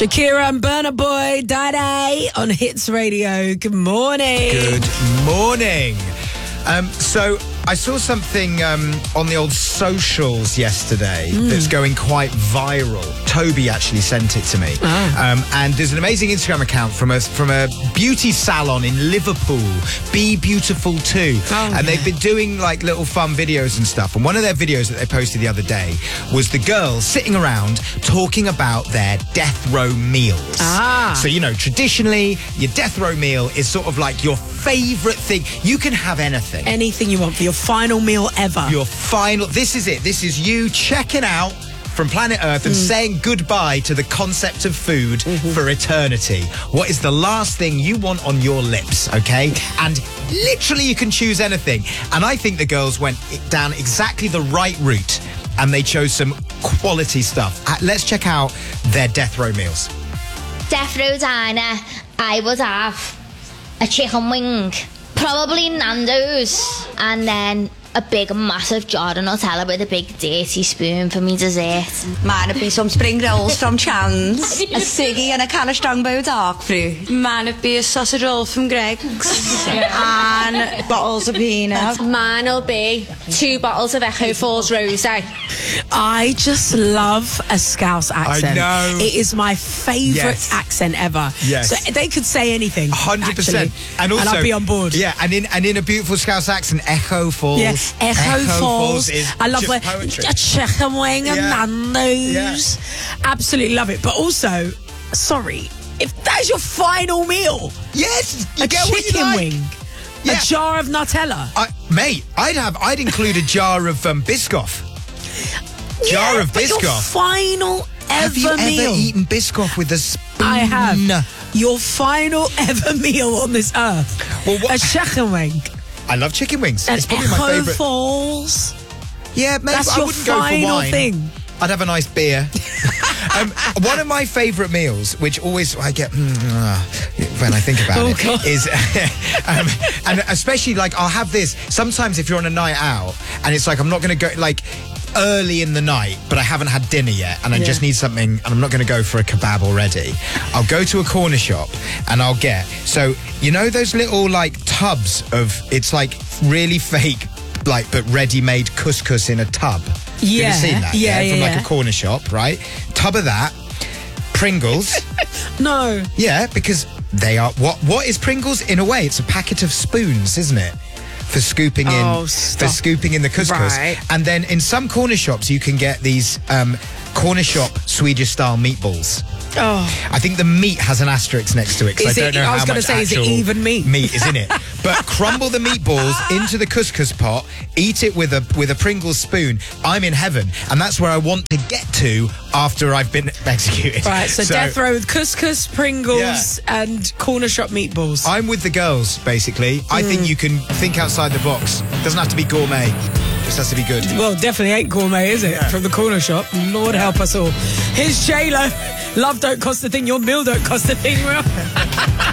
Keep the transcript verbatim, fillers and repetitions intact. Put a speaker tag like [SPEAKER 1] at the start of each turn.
[SPEAKER 1] Shakira and Burna Boy, Daddy on Hits Radio. Good morning.
[SPEAKER 2] Good morning. Um, so I saw something um, on the old socials yesterday mm. that's going quite viral. Toby actually sent it to me.
[SPEAKER 1] Oh.
[SPEAKER 2] Um, and there's an amazing Instagram account from a, from a beauty salon in Liverpool, Be Beautiful Too.
[SPEAKER 1] Oh,
[SPEAKER 2] and
[SPEAKER 1] yeah.
[SPEAKER 2] they've been doing like little fun videos and stuff. And one of their videos that they posted the other day was the girls sitting around talking about their death row meals.
[SPEAKER 1] Ah.
[SPEAKER 2] So, you know, traditionally, your death row meal is sort of like your favourite thing. You can have anything.
[SPEAKER 1] Anything you want for your final meal ever.
[SPEAKER 2] Your final... This is it. This is you checking out from planet Earth and mm. saying goodbye to the concept of food mm-hmm. for eternity. What is the last thing you want on your lips, okay? And literally you can choose anything. And I think the girls went down exactly the right route and they chose some quality stuff. Uh, let's check out their death row meals.
[SPEAKER 3] Death row diner, I would have a chicken wing, probably Nando's, and then a big massive jar of Nutella with a big dirty spoon for me dessert.
[SPEAKER 4] Mine'd be some spring rolls from Chan's, a ciggy and a can of Strongbow dark fruit.
[SPEAKER 5] Mine'd be a sausage roll from Greg's
[SPEAKER 4] and bottles of peanuts.
[SPEAKER 5] Mine'll be two bottles of Echo Falls Rosé.
[SPEAKER 1] I just love a Scouse accent.
[SPEAKER 2] I know.
[SPEAKER 1] It is my favourite
[SPEAKER 2] Yes.
[SPEAKER 1] accent ever.
[SPEAKER 2] Yes.
[SPEAKER 1] So they could say anything.
[SPEAKER 2] one hundred percent.
[SPEAKER 1] Actually,
[SPEAKER 2] And also,
[SPEAKER 1] and I'll be on board.
[SPEAKER 2] Yeah, and in and in a beautiful Scouse accent, Echo Falls.
[SPEAKER 1] Yeah. Echo, Falls.
[SPEAKER 2] is
[SPEAKER 1] I love
[SPEAKER 2] just
[SPEAKER 1] where
[SPEAKER 2] poetry.
[SPEAKER 1] a chicken wing and
[SPEAKER 2] Yeah.
[SPEAKER 1] Nando's. Absolutely love it. But also, sorry, if that is your final meal,
[SPEAKER 2] Yes, you
[SPEAKER 1] a
[SPEAKER 2] get what you
[SPEAKER 1] chicken
[SPEAKER 2] like.
[SPEAKER 1] wing,
[SPEAKER 2] Yeah.
[SPEAKER 1] a jar of Nutella.
[SPEAKER 2] I, mate, I'd have, I'd include a jar of um, Biscoff. Jar
[SPEAKER 1] yeah,
[SPEAKER 2] of
[SPEAKER 1] but your
[SPEAKER 2] Biscoff.
[SPEAKER 1] final ever
[SPEAKER 2] Have you
[SPEAKER 1] meal.
[SPEAKER 2] ever eaten Biscoff with a spoon?
[SPEAKER 1] I have. Your final ever meal on this earth.
[SPEAKER 2] Well, what-
[SPEAKER 1] a chicken wing.
[SPEAKER 2] I love chicken wings.
[SPEAKER 1] And
[SPEAKER 2] It's probably my
[SPEAKER 1] Echo
[SPEAKER 2] favourite.
[SPEAKER 1] Falls.
[SPEAKER 2] Yeah, maybe
[SPEAKER 1] That's
[SPEAKER 2] I
[SPEAKER 1] your
[SPEAKER 2] wouldn't go for
[SPEAKER 1] final
[SPEAKER 2] wine.
[SPEAKER 1] thing.
[SPEAKER 2] I'd have a nice beer. um, one of my favourite meals, which always I get mm, uh, when I think about
[SPEAKER 1] Oh,
[SPEAKER 2] it,
[SPEAKER 1] God.
[SPEAKER 2] is, um, and especially like I'll have this sometimes if you're on a night out and it's like I'm not going to go like early in the night, but I haven't had dinner yet, and I
[SPEAKER 1] Yeah.
[SPEAKER 2] just need something, and I'm not going to go for a kebab already. I'll go to a corner shop and I'll get so you know those little like tubs of it's like really fake. Like, but ready-made couscous in a tub.
[SPEAKER 1] Yeah,
[SPEAKER 2] You've seen that,
[SPEAKER 1] yeah,
[SPEAKER 2] From
[SPEAKER 1] yeah,
[SPEAKER 2] like
[SPEAKER 1] yeah.
[SPEAKER 2] a corner shop, right? Tub of that, Pringles.
[SPEAKER 1] No.
[SPEAKER 2] Yeah, because they are what? What is Pringles? In a way, it's a packet of spoons, isn't it? For scooping in,
[SPEAKER 1] Oh,
[SPEAKER 2] for
[SPEAKER 1] stop.
[SPEAKER 2] scooping in the couscous.
[SPEAKER 1] Right.
[SPEAKER 2] And then in some corner shops, you can get these um, corner shop Swedish-style meatballs.
[SPEAKER 1] Oh.
[SPEAKER 2] I think the meat has an asterisk next to it because
[SPEAKER 1] Is
[SPEAKER 2] I
[SPEAKER 1] it-
[SPEAKER 2] don't know
[SPEAKER 1] I
[SPEAKER 2] how
[SPEAKER 1] was gonna
[SPEAKER 2] much
[SPEAKER 1] say, is it
[SPEAKER 2] actual
[SPEAKER 1] even meat?
[SPEAKER 2] meat is in it. But crumble the meatballs into the couscous pot, eat it with a with a Pringles spoon. I'm in heaven, and that's where I want to get to after I've been executed.
[SPEAKER 1] Right, so, death row with couscous, Pringles, and corner shop meatballs.
[SPEAKER 2] I'm with the girls, basically. I
[SPEAKER 1] Mm.
[SPEAKER 2] think you can think outside the box. Doesn't have to be gourmet. Just has to be good.
[SPEAKER 1] Well, definitely ain't gourmet, is it?
[SPEAKER 2] Yeah.
[SPEAKER 1] From the corner shop. Lord help us all. Here's J-Lo. Love don't cost a thing. Your meal don't cost a thing, Will.